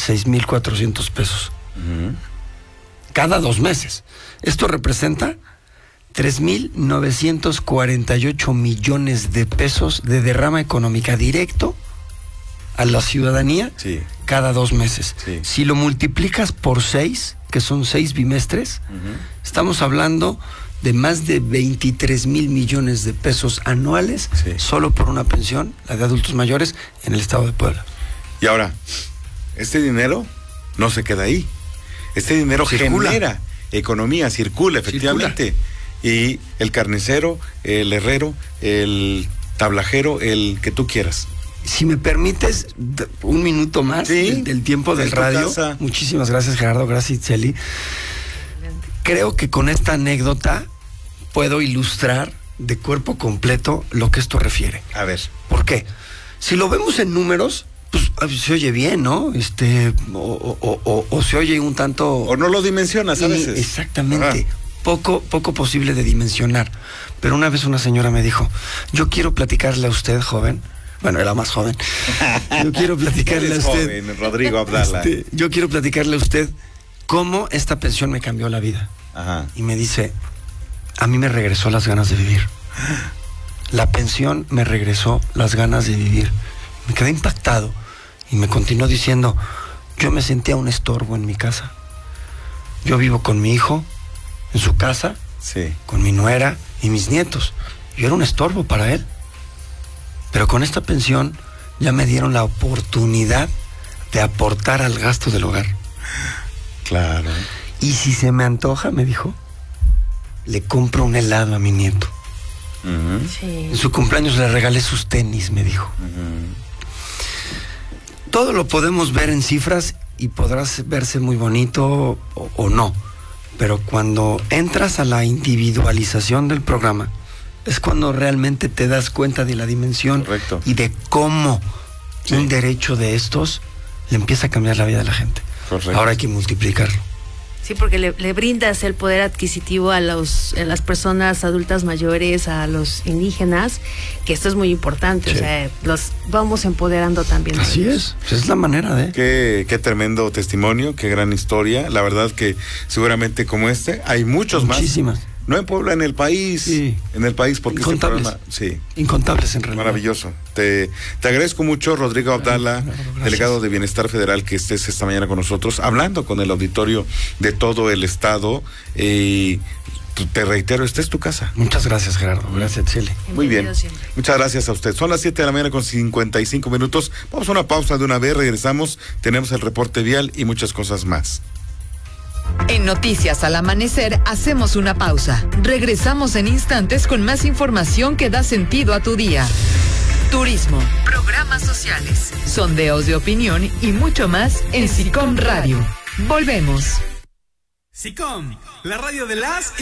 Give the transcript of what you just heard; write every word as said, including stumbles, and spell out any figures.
seis mil cuatrocientos pesos. Uh-huh. Cada dos meses. Esto representa tres mil novecientos cuarenta y ocho millones de pesos de derrama económica directo a la ciudadanía, sí, cada dos meses. Sí. Si lo multiplicas por seis, que son seis bimestres, uh-huh, estamos hablando de más de veintitrés mil millones de pesos anuales, sí, solo por una pensión, la de adultos mayores, en el estado de Puebla. Y ahora, este dinero no se queda ahí. Este dinero circula, genera economía, circula efectivamente. Circula. Y el carnicero, el herrero, el tablajero, el que tú quieras. Si me permites un minuto más, ¿sí?, del, del tiempo del radio. Casa. Muchísimas gracias, Gerardo, gracias, Itzeli. Creo que con esta anécdota puedo ilustrar de cuerpo completo lo que esto refiere. A ver. ¿Por qué? Si lo vemos en números, pues se oye bien, ¿no? Este, o, o, o, o se oye un tanto... O no lo dimensionas a veces. Exactamente. Ah. Poco, poco posible de dimensionar. Pero una vez una señora me dijo, yo quiero platicarle a usted, joven. Bueno, era más joven. Yo quiero platicarle a usted. Joven, Rodrigo Abdala. Este, yo quiero platicarle a usted cómo esta pensión me cambió la vida. Ajá. Y me dice, a mí me regresó las ganas de vivir. La pensión me regresó las ganas de vivir. Me quedé impactado y me continuó diciendo, yo me sentía un estorbo en mi casa. Yo vivo con mi hijo, en su casa, sí, con mi nuera y mis nietos. Yo era un estorbo para él. Pero con esta pensión ya me dieron la oportunidad de aportar al gasto del hogar. Claro. Y si se me antoja, me dijo, le compro un helado a mi nieto. Uh-huh. Sí. En su cumpleaños le regalé sus tenis, me dijo. Uh-huh. Todo lo podemos ver en cifras y podrá verse muy bonito o, o no. Pero cuando entras a la individualización del programa, es cuando realmente te das cuenta de la dimensión. Correcto. Y de cómo, sí, un derecho de estos le empieza a cambiar la vida de la gente. Correcto. Ahora hay que multiplicarlo. Sí, porque le, le brindas el poder adquisitivo a, los, a las personas adultas mayores, a los indígenas, que esto es muy importante. Sí. O sea, los vamos empoderando también. Así es, es la manera de... Qué, qué tremendo testimonio, qué gran historia. La verdad que seguramente como este hay muchos más. Muchísimas. No en Puebla, en el país. Sí. En el país, porque incontables. Este programa, sí. Incontables en realidad. Maravilloso. Te, te agradezco mucho, Rodrigo Abdala, claro, claro, delegado de Bienestar Federal, que estés esta mañana con nosotros, hablando con el auditorio de todo el estado. Y eh, te reitero, esta es tu casa. Muchas gracias, Gerardo. Gracias, Chile. Muy bien. Siempre. Muchas gracias a usted. Son las siete de la mañana con cincuenta y cinco minutos. Vamos a una pausa de una vez, regresamos. Tenemos el reporte vial y muchas cosas más. En Noticias al Amanecer hacemos una pausa. Regresamos en instantes con más información que da sentido a tu día. Turismo, programas sociales, sondeos de opinión y mucho más en SICOM Radio. Volvemos. SICOM, la radio de las